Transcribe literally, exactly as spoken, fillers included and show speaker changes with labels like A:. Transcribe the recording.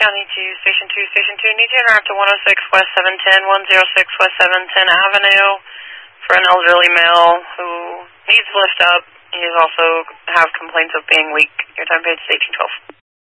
A: County to Station two. Station two, need to interact to one oh six West seven ten, one oh six West seven ten Avenue for an elderly male who needs lift up. He also have complaints of being weak. Your time page is eighteen twelve.